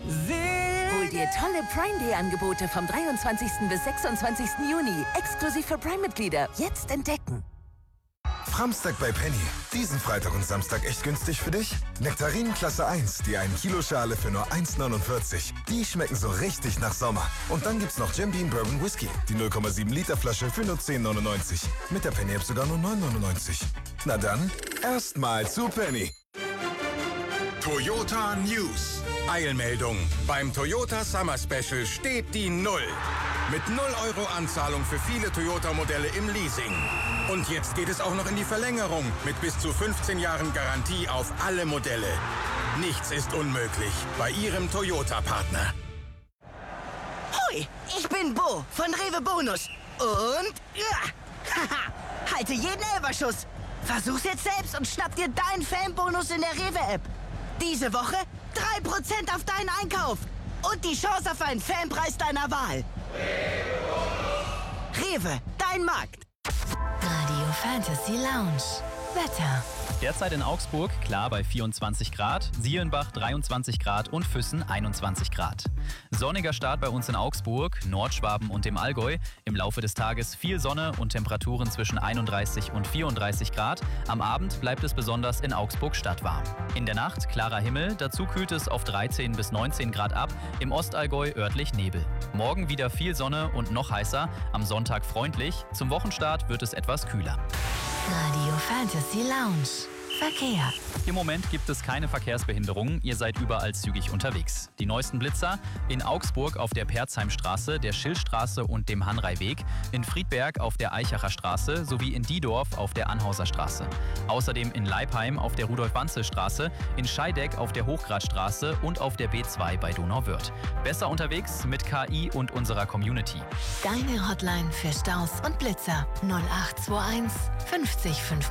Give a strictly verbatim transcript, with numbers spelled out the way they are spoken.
Hol dir tolle Prime Day Angebote vom dreiundzwanzigsten bis sechsundzwanzigsten Juni. Exklusiv für Prime-Mitglieder. Jetzt entdecken. Framstag bei Penny. Diesen Freitag und Samstag echt günstig für dich? Nektarinen Klasse eins, die ein Kilo Schale für nur eins neunundvierzig. Die schmecken so richtig nach Sommer. Und dann gibt's noch Jim Beam Bourbon Whisky. Die null Komma sieben Liter Flasche für nur zehn neunundneunzig. Mit der Penny App sogar nur neun neunundneunzig. Na dann, erstmal zu Penny. Toyota News. Eilmeldung. Beim Toyota Summer Special steht die Null. Mit null Euro Anzahlung für viele Toyota-Modelle im Leasing. Und jetzt geht es auch noch in die Verlängerung mit bis zu fünfzehn Jahren Garantie auf alle Modelle. Nichts ist unmöglich bei Ihrem Toyota-Partner. Hoi, ich bin Bo von Rewe Bonus. Und ja, haha, halte jeden Elferschuss. Versuch's jetzt selbst und schnapp dir deinen Fanbonus in der Rewe-App. Diese Woche drei Prozent auf deinen Einkauf. Und die Chance auf einen Fanpreis deiner Wahl. Rewe, dein Markt. Radio Fantasy Lounge. Wetter. Derzeit in Augsburg klar bei vierundzwanzig Grad, Sielenbach dreiundzwanzig Grad und Füssen einundzwanzig Grad. Sonniger Start bei uns in Augsburg, Nordschwaben und dem Allgäu. Im Laufe des Tages viel Sonne und Temperaturen zwischen einunddreißig und vierunddreißig Grad. Am Abend bleibt es besonders in Augsburg stadtwarm. In der Nacht klarer Himmel, dazu kühlt es auf dreizehn bis neunzehn Grad ab, im Ostallgäu örtlich Nebel. Morgen wieder viel Sonne und noch heißer, am Sonntag freundlich. Zum Wochenstart wird es etwas kühler. Radio Fantasy Lounge. Verkehr. Im Moment gibt es keine Verkehrsbehinderungen. Ihr seid überall zügig unterwegs. Die neuesten Blitzer in Augsburg auf der Perzheimstraße, der Schillstraße und dem Hanraiweg, in Friedberg auf der Eichacher Straße sowie in Diedorf auf der Anhauser Straße. Außerdem in Leipheim auf der Rudolf-Wanzel-Straße, in Scheideck auf der Hochgradstraße und auf der B zwei bei Donauwörth. Besser unterwegs mit K I und unserer Community. Deine Hotline für Staus und Blitzer null acht zwei eins fünfzig fünf.